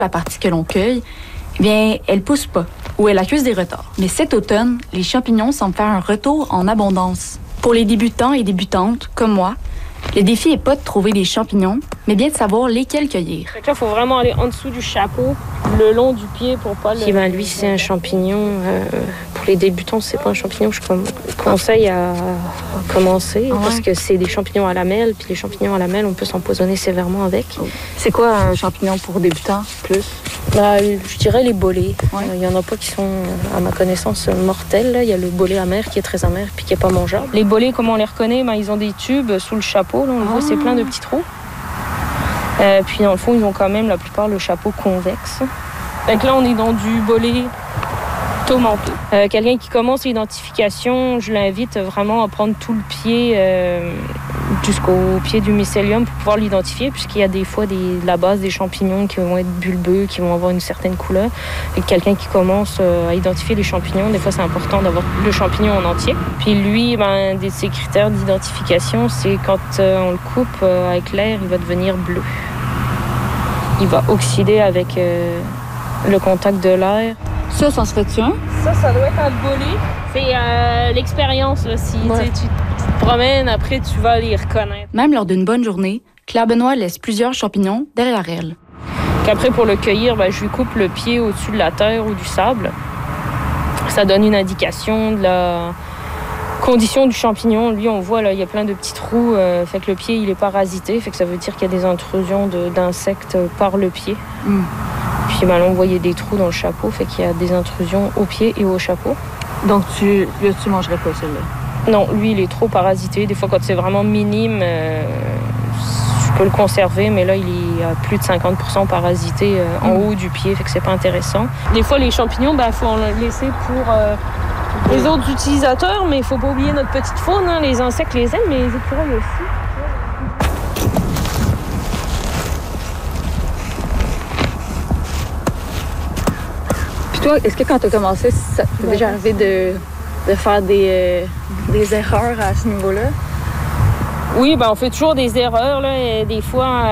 La partie que l'on cueille, eh bien, elle pousse pas ou elle accuse des retards. Mais cet automne, les champignons semblent faire un retour en abondance. Pour les débutants et débutantes, comme moi, le défi n'est pas de trouver des champignons, mais bien de savoir lesquels cueillir. Fait que là, il faut vraiment aller en dessous du chapeau, le long du pied pour pas le... Lui, c'est un champignon. Pour les débutants, c'est pas un champignon que je conseille à commencer parce que c'est des champignons à lamelles. Puis les champignons à lamelles, on peut s'empoisonner sévèrement avec. C'est quoi un champignon pour débutants, plus? Je dirais les bolets. Ouais. Il y en a pas qui sont, à ma connaissance, mortels. Là. Il y a le bolet amer qui est très amer puis qui est pas mangeable. Les bolets, comment on les reconnaît? Ils ont des tubes sous le chapeau. Là, on le voit, c'est plein de petits trous. Puis dans le fond, ils ont quand même la plupart le chapeau convexe. Fait que là, on est dans du bolet tomenteux. Quelqu'un qui commence l'identification, je l'invite vraiment à prendre tout le pied jusqu'au pied du mycélium pour pouvoir l'identifier, puisqu'il y a des fois la base des champignons qui vont être bulbeux, qui vont avoir une certaine couleur. Et quelqu'un qui commence à identifier les champignons, des fois c'est important d'avoir le champignon en entier. Puis lui, de ses critères d'identification, c'est quand on le coupe avec l'air, il va devenir bleu. Il va oxyder avec le contact de l'air. Ça se fait-tu un? Ça doit être un bolet. C'est l'expérience. Là, si tu te promènes, après, tu vas les reconnaître. Même lors d'une bonne journée, Claire Benoît laisse plusieurs champignons derrière elle. Qu'après, pour le cueillir, je lui coupe le pied au-dessus de la terre ou du sable. Ça donne une indication de la condition du champignon. Lui, on voit, là, il y a plein de petits trous. Fait que le pied, il est parasité. Fait que ça veut dire qu'il y a des intrusions d'insectes par le pied. Puis là, on voyait des trous dans le chapeau, fait qu'il y a des intrusions au pied et au chapeau. Donc, tu mangerais pas celui-là? Non, lui, il est trop parasité. Des fois, quand c'est vraiment minime, je peux le conserver, mais là, il est à plus de 50% parasité en haut du pied, fait que c'est pas intéressant. Des fois, les champignons, faut en laisser pour les autres utilisateurs, mais il faut pas oublier notre petite faune. Hein. Les insectes les aiment, mais les écureuils aussi. Toi, est-ce que quand tu as commencé, ça t'est déjà arrivé de faire des erreurs à ce niveau-là? Oui, on fait toujours des erreurs. Là, et des fois,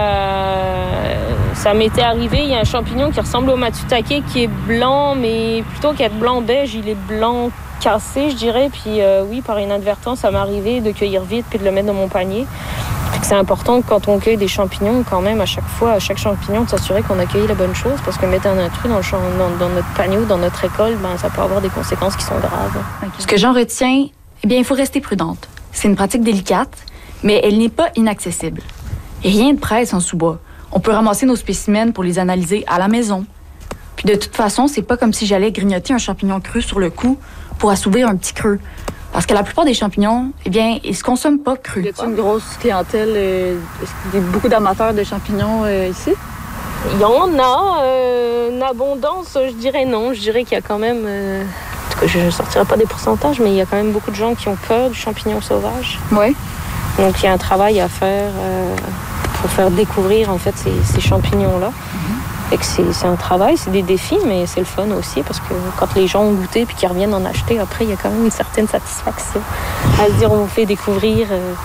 ça m'était arrivé. Il y a un champignon qui ressemble au matsutake qui est blanc, mais plutôt qu'être blanc-beige, il est blanc cassé, je dirais. Puis oui, par inadvertance, ça m'est arrivé de cueillir vite puis de le mettre dans mon panier. C'est important quand on cueille des champignons, quand même, à chaque champignon, de s'assurer qu'on a cueilli la bonne chose, parce que mettre un intrus dans notre panier ou dans notre récolte, ça peut avoir des conséquences qui sont graves. Okay. Ce que j'en retiens, il faut rester prudente. C'est une pratique délicate, mais elle n'est pas inaccessible. Et rien de presse en sous-bois. On peut ramasser nos spécimens pour les analyser à la maison. Puis de toute façon, c'est pas comme si j'allais grignoter un champignon cru sur le cou pour assouvir un petit creux. Parce que la plupart des champignons, ils se consomment pas crus. Y a une grosse clientèle? Est-ce qu'il y a beaucoup d'amateurs de champignons ici? Il y en a une abondance, je dirais non. Je dirais qu'il y a quand même... en tout cas, je ne sortirai pas des pourcentages, mais il y a quand même beaucoup de gens qui ont peur du champignon sauvage. Oui. Donc, il y a un travail à faire pour faire découvrir, en fait, ces champignons-là. Fait que c'est un travail, c'est des défis, mais c'est le fun aussi parce que quand les gens ont goûté puis qu'ils reviennent en acheter, après, il y a quand même une certaine satisfaction à se dire on fait découvrir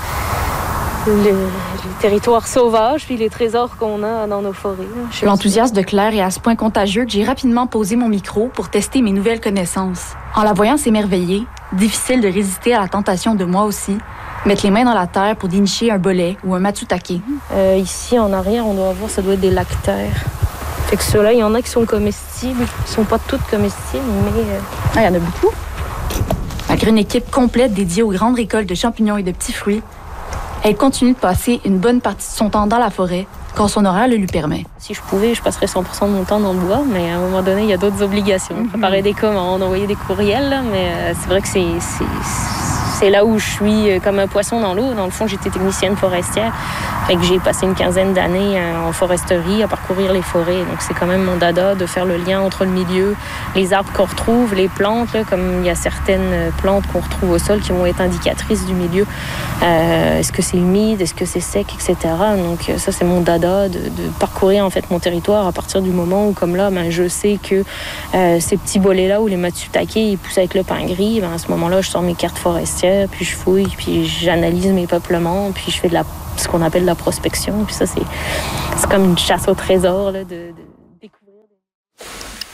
les territoires sauvages puis les trésors qu'on a dans nos forêts. L'enthousiasme de Claire est à ce point contagieux que j'ai rapidement posé mon micro pour tester mes nouvelles connaissances. En la voyant s'émerveiller, difficile de résister à la tentation de moi aussi, mettre les mains dans la terre pour dénicher un bolet ou un matsutake. Ici, en arrière, on doit voir, ça doit être des lactaires. Fait que ceux-là, il y en a qui sont comestibles. Ils sont pas toutes comestibles, mais... il y en a beaucoup. Malgré une équipe complète dédiée aux grandes récoltes de champignons et de petits fruits, elle continue de passer une bonne partie de son temps dans la forêt quand son horaire le lui permet. Si je pouvais, je passerais 100% de mon temps dans le bois, mais à un moment donné, il y a d'autres obligations. Préparer des commandes, envoyer des courriels, là, mais c'est vrai que c'est là où je suis comme un poisson dans l'eau. Dans le fond, j'étais technicienne forestière. Fait que j'ai passé une quinzaine d'années en foresterie à parcourir les forêts. Donc, c'est quand même mon dada de faire le lien entre le milieu, les arbres qu'on retrouve, les plantes, là, comme il y a certaines plantes qu'on retrouve au sol qui vont être indicatrices du milieu. Est-ce que c'est humide? Est-ce que c'est sec? Etc. Donc, ça, c'est mon dada de parcourir en fait mon territoire à partir du moment où, comme là, je sais que ces petits bolets-là où les matsutake, ils poussent avec le pin gris. À ce moment-là, je sors mes cartes forestières, puis je fouille, puis j'analyse mes peuplements, puis je fais ce qu'on appelle la prospection. Puis ça, c'est comme une chasse au trésor là, de découvrir.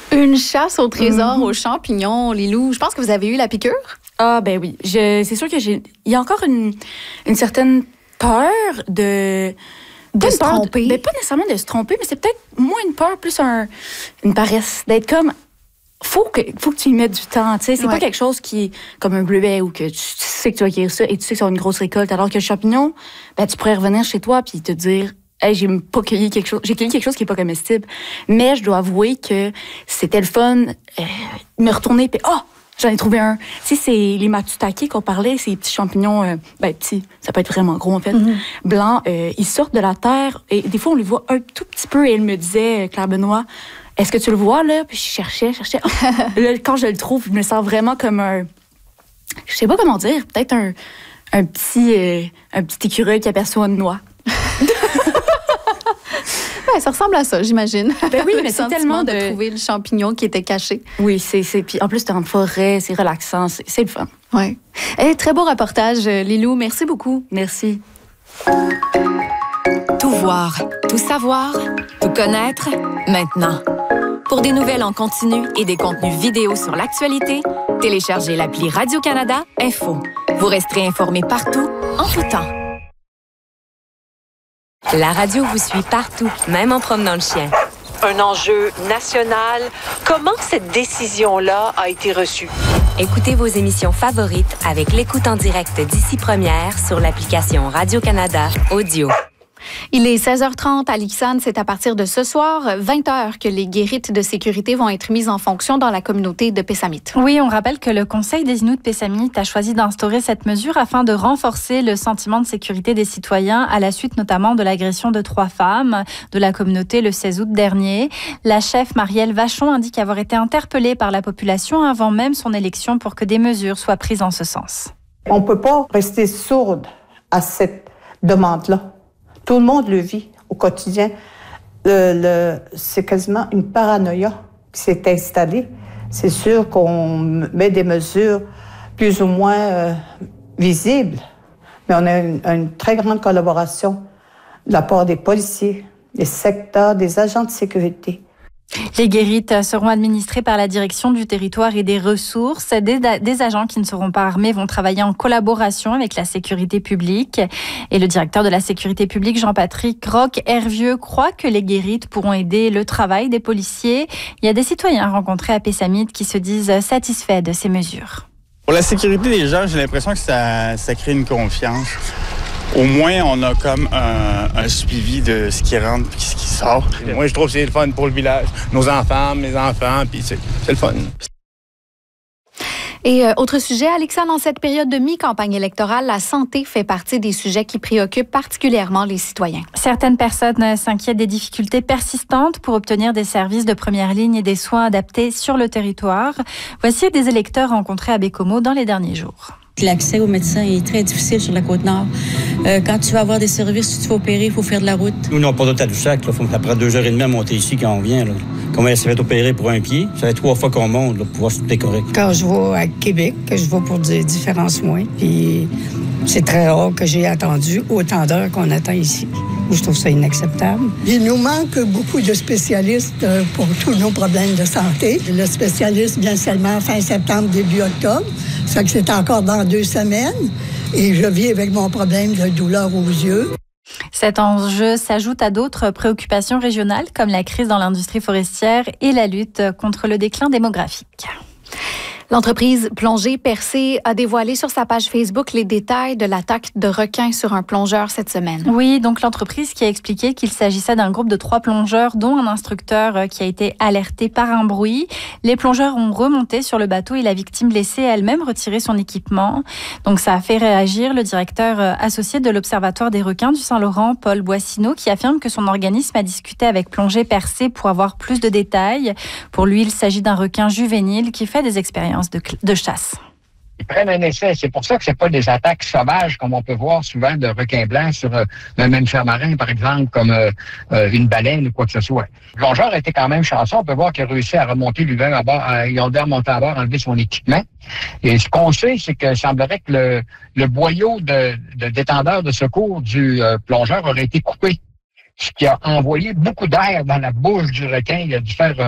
Une chasse au trésor aux champignons, Lilou. Je pense que vous avez eu la piqûre. Ah, ben oui. C'est sûr que il y a encore une certaine peur de se tromper. Pas nécessairement de se tromper, mais c'est peut-être moins une peur, plus une paresse. D'être comme, faut que tu y mettes du temps, tu sais. C'est pas quelque chose qui est comme un bleuet ou que tu sais que tu vas acquérir ça et tu sais que ça va une grosse récolte. Alors que le champignon, ben, tu pourrais revenir chez toi puis te dire, hey, j'ai cueilli quelque chose qui est pas comestible. Mais je dois avouer que c'était le fun, me retourner puis j'en ai trouvé un. Tu sais, c'est les matsutake qu'on parlait, ces petits champignons, petits, ça peut être vraiment gros en fait, blancs. Ils sortent de la terre et des fois on les voit un tout petit peu. Et elle me disait, Claire Benoît, est-ce que tu le vois là? Puis je cherchais. Là, quand je le trouve, je me sens vraiment comme je sais pas comment dire, peut-être un petit écureuil qui aperçoit une noix. Ouais, ça ressemble à ça, j'imagine. Ben oui, mais c'est tellement de trouver le champignon qui était caché. Oui, c'est puis en plus t'es en forêt, c'est relaxant, c'est le fun. Ouais. Très beau reportage, Lilou. Merci beaucoup. Merci. Tout voir, tout savoir, tout connaître, maintenant. Pour des nouvelles en continu et des contenus vidéo sur l'actualité, téléchargez l'appli Radio-Canada Info. Vous resterez informés partout, en tout temps. La radio vous suit partout, même en promenant le chien. Un enjeu national. Comment cette décision-là a été reçue? Écoutez vos émissions favorites avec l'écoute en direct d'Ici Première sur l'application Radio-Canada Audio. Il est 16h30 à Lixane. C'est à partir de ce soir, 20h, que les guérites de sécurité vont être mises en fonction dans la communauté de Pessamit. Oui, on rappelle que le Conseil des Inuits de Pessamit a choisi d'instaurer cette mesure afin de renforcer le sentiment de sécurité des citoyens à la suite notamment de l'agression de 3 femmes de la communauté le 16 août dernier. La chef Marielle Vachon indique avoir été interpellée par la population avant même son élection pour que des mesures soient prises en ce sens. On ne peut pas rester sourde à cette demande-là. Tout le monde le vit au quotidien. C'est quasiment une paranoïa qui s'est installée. C'est sûr qu'on met des mesures plus ou moins visibles, mais on a une très grande collaboration de la part des policiers, des secteurs, des agents de sécurité. Les guérites seront administrées par la direction du territoire et des ressources. Des agents qui ne seront pas armés vont travailler en collaboration avec la sécurité publique. Et le directeur de la sécurité publique, Jean-Patrick Roch-Hervieux, croit que les guérites pourront aider le travail des policiers. Il y a des citoyens rencontrés à Pessamit qui se disent satisfaits de ces mesures. Pour la sécurité des gens, j'ai l'impression que ça crée une confiance. Au moins, on a comme un suivi de ce qui rentre et ce qui sort. Moi, je trouve que c'est le fun pour le village. Nos enfants, mes enfants, puis c'est le fun. Et autre sujet, Alexandre, en cette période de mi-campagne électorale, la santé fait partie des sujets qui préoccupent particulièrement les citoyens. Certaines personnes s'inquiètent des difficultés persistantes pour obtenir des services de première ligne et des soins adaptés sur le territoire. Voici des électeurs rencontrés à Bécomo dans les derniers jours. L'accès aux médecins est très difficile sur la Côte-Nord. Quand tu vas avoir des services, si tu te fais opérer, il faut faire de la route. Nous, on n'a pas d'autre à Tadoussac. Ça prend 2h30 à monter ici quand on vient. Là. Comment elle s'est fait opérer pour un pied? Ça fait 3 fois qu'on monte là, pour voir si tout est correct. Quand je vais à Québec, que je vais pour différents soins, puis c'est très rare que j'ai attendu autant d'heures qu'on attend ici. Je trouve ça inacceptable. Il nous manque beaucoup de spécialistes pour tous nos problèmes de santé. Le spécialiste vient seulement fin septembre, début octobre. Ça fait que c'est encore dans 2 semaines. Et je vis avec mon problème de douleur aux yeux. Cet enjeu s'ajoute à d'autres préoccupations régionales comme la crise dans l'industrie forestière et la lutte contre le déclin démographique. L'entreprise Plongée Percée a dévoilé sur sa page Facebook les détails de l'attaque de requins sur un plongeur cette semaine. Oui, donc l'entreprise qui a expliqué qu'il s'agissait d'un groupe de 3 plongeurs, dont un instructeur qui a été alerté par un bruit. Les plongeurs ont remonté sur le bateau et la victime blessée a elle-même retiré son équipement. Donc ça a fait réagir le directeur associé de l'Observatoire des requins du Saint-Laurent, Paul Boissineau, qui affirme que son organisme a discuté avec Plongée Percée pour avoir plus de détails. Pour lui, il s'agit d'un requin juvénile qui fait des expériences de chasse. Ils prennent un essai. C'est pour ça que c'est pas des attaques sauvages comme on peut voir souvent de requins blancs sur un mammifère marin, par exemple, comme une baleine ou quoi que ce soit. Le plongeur était quand même chanceux. On peut voir qu'il a réussi à remonter lui-même à bord. Ils ont dû remonter à bord, enlever son équipement. Et ce qu'on sait, c'est que semblerait que le boyau de détendeur de secours du plongeur aurait été coupé, ce qui a envoyé beaucoup d'air dans la bouche du requin. Il a dû faire